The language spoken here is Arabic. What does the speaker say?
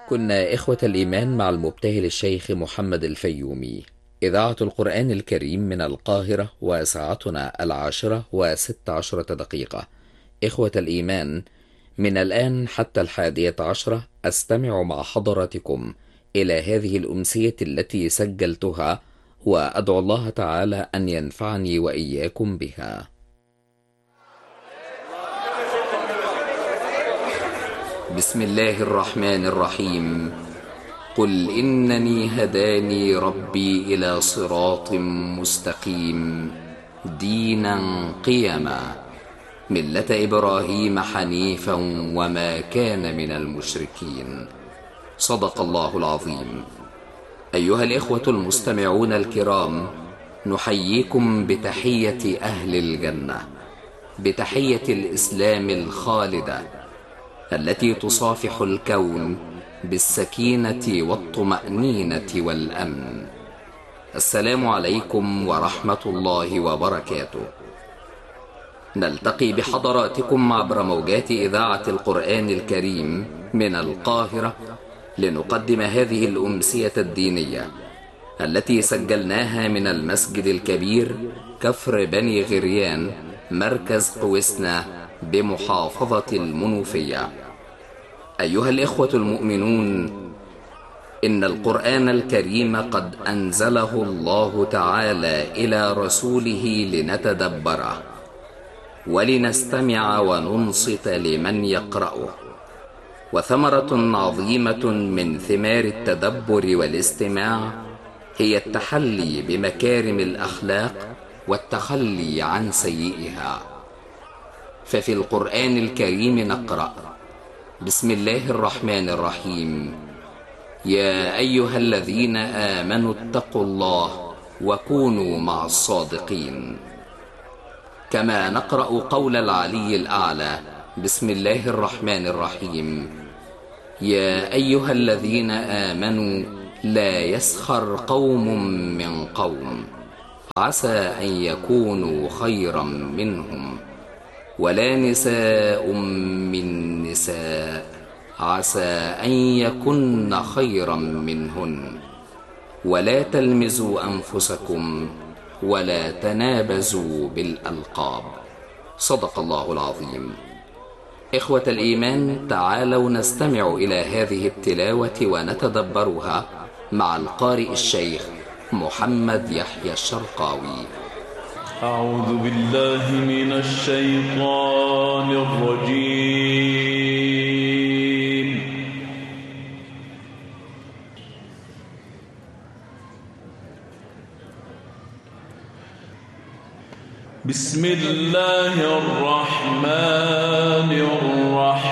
كنا إخوة الإيمان مع المبتهل الشيخ محمد الفيومي، إذاعة القرآن الكريم من القاهرة، وساعتنا 10:16 إخوة الإيمان، من الآن حتى 11:10 أستمع مع حضراتكم إلى هذه الأمسية التي سجلتها، وأدعو الله تعالى أن ينفعني وإياكم بها. بسم الله الرحمن الرحيم. قل إنني هداني ربي إلى صراط مستقيم دينا قيما ملة إبراهيم حنيفا وما كان من المشركين. صدق الله العظيم. أيها الإخوة المستمعون الكرام، نحييكم بتحية أهل الجنة، بتحية الإسلام الخالدة التي تصافح الكون بالسكينة والطمأنينة والأمن. السلام عليكم ورحمة الله وبركاته. نلتقي بحضراتكم عبر موجات إذاعة القرآن الكريم من القاهرة لنقدم هذه الأمسية الدينية التي سجلناها من المسجد الكبير كفر بني غريان، مركز قوسنا بمحافظة المنوفية. أيها الإخوة المؤمنون، إن القرآن الكريم قد أنزله الله تعالى إلى رسوله لنتدبره ولنستمع وننصت لمن يقرأه، وثمرة عظيمة من ثمار التدبر والاستماع هي التحلي بمكارم الأخلاق والتخلي عن سيئها. ففي القرآن الكريم نقرأ: بسم الله الرحمن الرحيم. يا أيها الذين آمنوا اتقوا الله وكونوا مع الصادقين. كما نقرأ قول العلي الأعلى: بسم الله الرحمن الرحيم. يا أيها الذين آمنوا لا يسخر قوم من قوم عسى أن يكونوا خيرا منهم، ولا نساء من نساء عسى أن يكن خيرا منهن، ولا تلمزوا أنفسكم ولا تنابزوا بالألقاب. صدق الله العظيم. إخوة الإيمان، تعالوا نستمع إلى هذه التلاوة ونتدبرها مع القارئ الشيخ محمد يحيى الشرقاوي. أعوذ بالله من الشيطان الرجيم. بسم الله الرحمن الرحيم.